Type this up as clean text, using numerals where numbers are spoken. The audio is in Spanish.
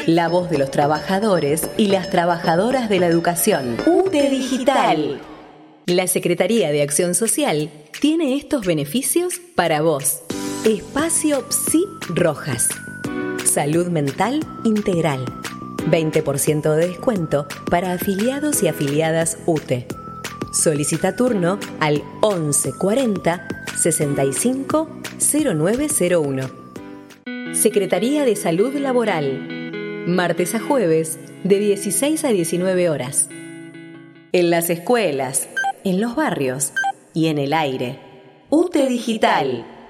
La voz de los trabajadores y las trabajadoras de la educación. UTE Digital. La Secretaría de Acción Social tiene estos beneficios para vos. Espacio Psi Rojas. Salud mental integral. 20% de descuento para afiliados y afiliadas UTE. Solicita turno al 11 40 65 0901. Secretaría de Salud Laboral. Martes a jueves de 16 a 19 horas. En las escuelas, en los barrios y en el aire. UTE Digital.